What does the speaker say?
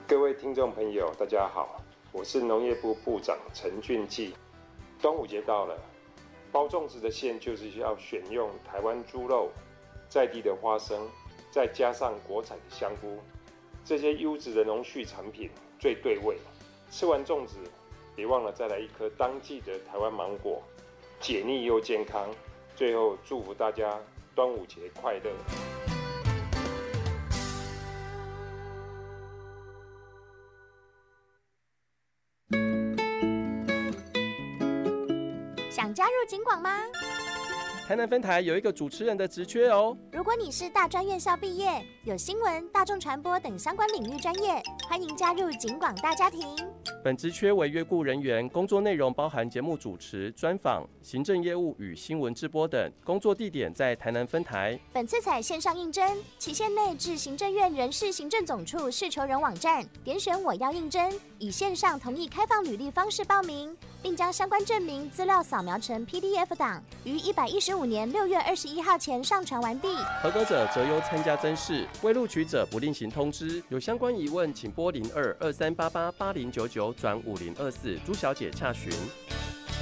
各位听众朋友，大家好，我是农业部部长陈俊基。端午节到了，包粽子的馅就是要选用台湾猪肉、在地的花生，再加上国产的香菇，这些优质的农畜产品最对味。吃完粽子，别忘了再来一颗当季的台湾芒果，解腻又健康。最后祝福大家端午节快乐！ 想加入警广吗？ 台南分台有一个主持人的职缺哦。 如果你是大专院校毕业，有新闻、大众传播等相关领域专业，欢迎加入警广大家庭。 本职缺为约雇人员，工作内容包含节目主持、专访、行政业务与新闻直播等。工作地点在台南分台。 本次采线上应征，期限内至行政院人事行政总处事求人网站点选我要应征，以线上同意开放履历方式报名，并将相关证明资料扫描成 PDF 档，于115年6月21号前上传完毕。 合格者择优参加甄试，未录取者不另行通知。有相关疑问，请拨02-2388-8099转5024朱小姐洽询。